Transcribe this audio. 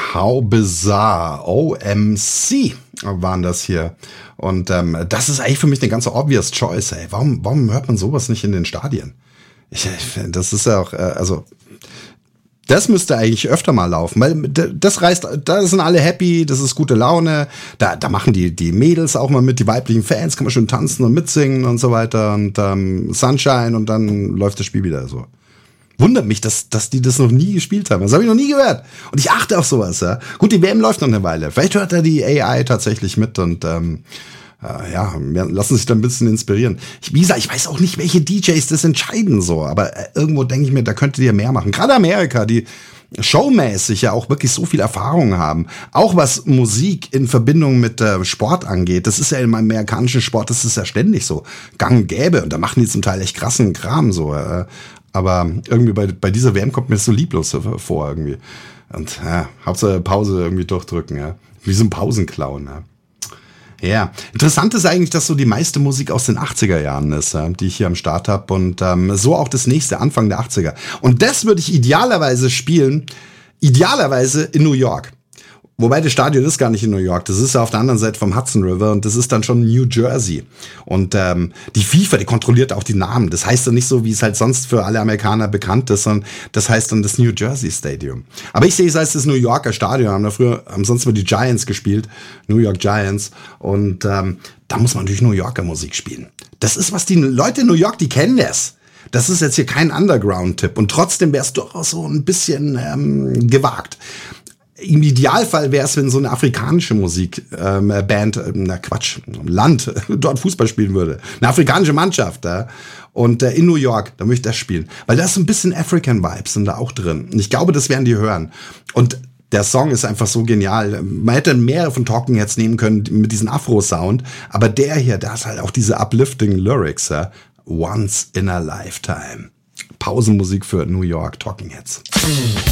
How Bizarre, OMC waren das hier. Und das ist eigentlich für mich eine ganz obvious choice. Ey. Warum hört man sowas nicht in den Stadien? Das ist ja auch, das müsste eigentlich öfter mal laufen, weil das reißt, da sind alle happy, das ist gute Laune, da machen die Mädels auch mal mit, die weiblichen Fans, kann man schön tanzen und mitsingen und so weiter und Sunshine und dann läuft das Spiel wieder so. Wundert mich, dass die das noch nie gespielt haben. Das habe ich noch nie gehört. Und ich achte auf sowas. Ja. Gut, die WM läuft noch eine Weile. Vielleicht hört da die AI tatsächlich mit und lassen sich da ein bisschen inspirieren. Wie gesagt, ich weiß auch nicht, welche DJs das entscheiden so. Aber irgendwo denke ich mir, da könntet ihr mehr machen. Gerade Amerika, die showmäßig ja auch wirklich so viel Erfahrung haben. Auch was Musik in Verbindung mit Sport angeht. Das ist ja im amerikanischen Sport, das ist ja ständig so gang und gäbe. Und da machen die zum Teil echt krassen Kram so. Aber irgendwie bei dieser WM kommt mir das so lieblos vor irgendwie. Und Hauptsache Pause irgendwie durchdrücken, ja. Wie so ein Pausenclown, ja. Ja, interessant ist eigentlich, dass so die meiste Musik aus den 80er Jahren ist, die ich hier am Start habe. Und so auch das nächste, Anfang der 80er. Und das würde ich idealerweise spielen, in New York. Wobei das Stadion ist gar nicht in New York, das ist ja auf der anderen Seite vom Hudson River und das ist dann schon New Jersey. Und die FIFA, die kontrolliert auch die Namen. Das heißt dann nicht so, wie es halt sonst für alle Amerikaner bekannt ist, sondern das heißt dann das New Jersey Stadium. Aber ich sehe es als das New Yorker Stadion, haben sonst mal die Giants gespielt, New York Giants. Und da muss man natürlich New Yorker Musik spielen. Das ist, was die Leute in New York, die kennen das. Das ist jetzt hier kein Underground-Tipp. Und trotzdem wäre es durchaus so ein bisschen gewagt. Im Idealfall wäre es, wenn so eine afrikanische Musikband, Land, dort Fußball spielen würde. Eine afrikanische Mannschaft, und in New York, da möchte ich das spielen. Weil da ist so ein bisschen African-Vibes sind da auch drin. Und ich glaube, das werden die hören. Und der Song ist einfach so genial. Man hätte mehrere von Talking Heads nehmen können mit diesem Afro-Sound. Aber der hier, da ist halt auch diese uplifting Lyrics, Once in a Lifetime. Pausenmusik für New York Talking Heads.